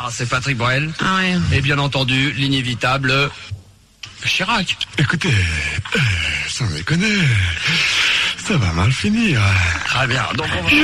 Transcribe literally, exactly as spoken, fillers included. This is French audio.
Cher, c'est Patrick Bruel. Ah ouais. Et bien entendu, l'inévitable Chirac. Écoutez, euh, sans déconner, ça va mal finir. Très bien, donc on va...